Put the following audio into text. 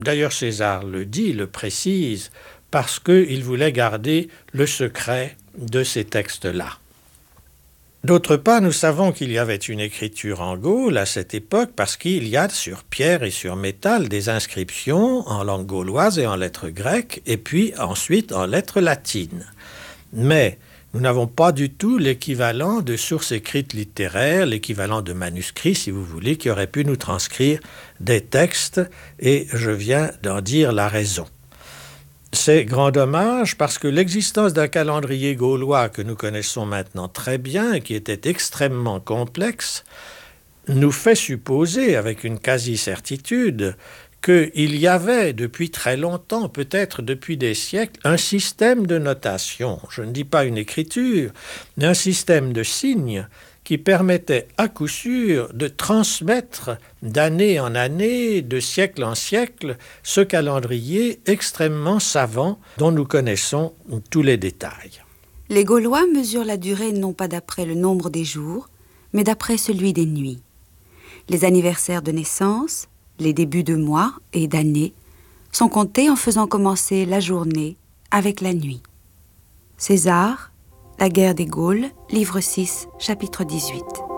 D'ailleurs, César le dit, le précise, parce qu'il voulait garder le secret de ces textes-là. D'autre part, nous savons qu'il y avait une écriture en Gaule à cette époque parce qu'il y a sur pierre et sur métal des inscriptions en langue gauloise et en lettres grecques, et puis ensuite en lettres latines. Mais nous n'avons pas du tout l'équivalent de sources écrites littéraires, l'équivalent de manuscrits, si vous voulez, qui aurait pu nous transcrire des textes, et je viens d'en dire la raison. C'est grand dommage parce que l'existence d'un calendrier gaulois que nous connaissons maintenant très bien et qui était extrêmement complexe nous fait supposer avec une quasi-certitude qu'il y avait depuis très longtemps, peut-être depuis des siècles, un système de notation, je ne dis pas une écriture, mais un système de signes qui permettait à coup sûr de transmettre d'année en année, de siècle en siècle, ce calendrier extrêmement savant dont nous connaissons tous les détails. Les Gaulois mesurent la durée non pas d'après le nombre des jours, mais d'après celui des nuits. Les anniversaires de naissance, les débuts de mois et d'années sont comptés en faisant commencer la journée avec la nuit. César, La guerre des Gaules, livre 6, chapitre 18.